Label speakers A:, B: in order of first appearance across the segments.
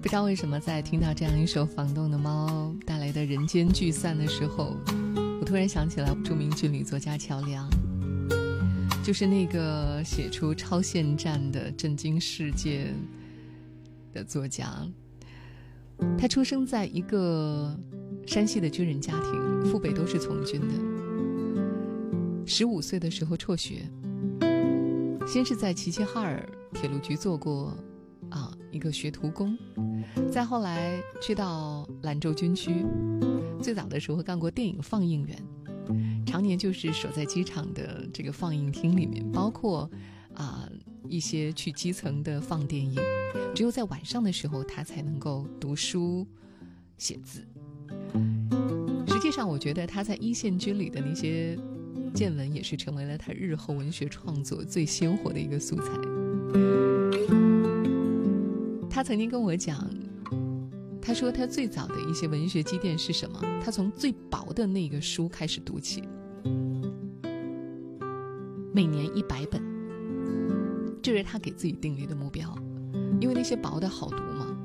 A: 不知道为什么在听到这样一首房东的猫带来的人间聚散的时候，我突然想起来著名军旅作家乔梁，就是那个写出超限战的震惊世界的作家。他出生在一个山西的军人家庭，父辈都是从军的。15岁的时候辍学，先是在齐齐哈尔铁路局做过一个学徒工，再后来去到兰州军区，最早的时候干过电影放映员，常年就是守在机场的这个放映厅里面，包括一些去基层的放电影，只有在晚上的时候他才能够读书写字。实际上我觉得他在一线军里的那些见闻也是成为了他日后文学创作最鲜活的一个素材。他曾经跟我讲，他说他最早的一些文学积淀是什么？他从最薄的那个书开始读起，每年100本，这是他给自己定立的目标，因为那些薄的好读嘛。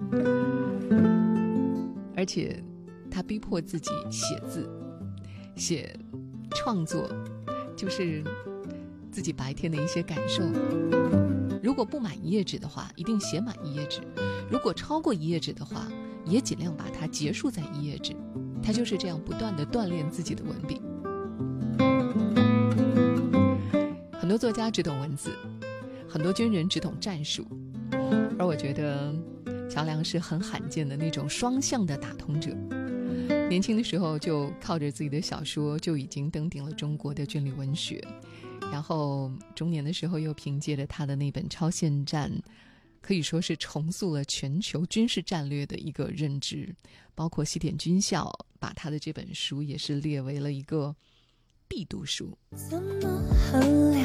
A: 而且他逼迫自己写字，写创作，就是自己白天的一些感受。如果不满1页纸的话，一定写满1页纸；如果超过1页纸的话，也尽量把它结束在1页纸。他就是这样不断地锻炼自己的文笔。很多作家只懂文字，很多军人只懂战术，而我觉得乔梁是很罕见的那种双向的打通者。年轻的时候就靠着自己的小说就已经登顶了中国的军旅文学，然后中年的时候又凭借着他的那本《超限战》，可以说是重塑了全球军事战略的一个认知，包括西点军校把他的这本书也是列为了一个必读书。
B: 怎么很